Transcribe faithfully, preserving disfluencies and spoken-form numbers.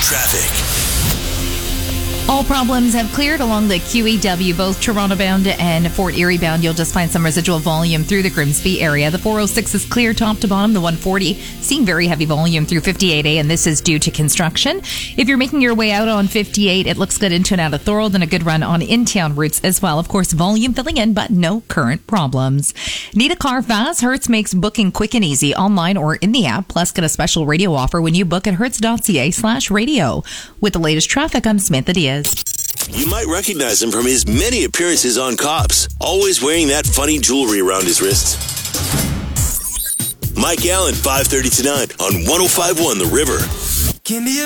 Traffic. All problems have cleared along the Q E W, both Toronto bound and Fort Erie bound. You'll just find some residual volume through the Grimsby area. The four oh six is clear top to bottom. The one forty seeing very heavy volume through fifty-eight A, and this is due to construction. If you're making your way out on fifty-eight, it looks good into and out of Thorold, and a good run on in-town routes as well. Of course, volume filling in, but no current problems. Need a car fast? Hertz makes booking quick and easy online or in the app. Plus, get a special radio offer when you book at hertz.ca slash radio. With the latest traffic, I'm Samantha Diaz. You might recognize him from his many appearances on Cops, always wearing that funny jewelry around his wrists. Mike Allen, five thirty to nine on one oh five point one The River. Give me a